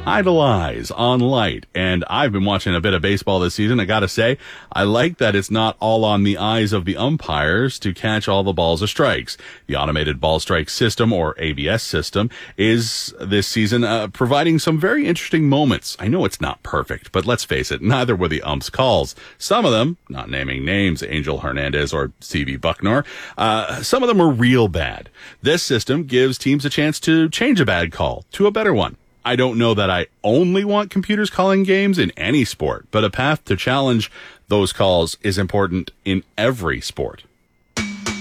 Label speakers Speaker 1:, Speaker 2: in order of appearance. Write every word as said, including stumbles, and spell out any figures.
Speaker 1: Idle Eyes on Light, and I've been watching a bit of baseball this season. I gotta say, I like that it's not all on the eyes of the umpires to catch all the balls as strikes. The automated ball strike system, or A B S system, is this season uh, providing some very interesting moments. I know it's not perfect, but let's face it, neither were the umps' calls. Some of them, not naming names, Angel Hernandez or C B Bucknor, uh, some of them were real bad. This system gives teams a chance to change a bad call to a better one. I don't know that I only want computers calling games in any sport, but a path to challenge those calls is important in every sport.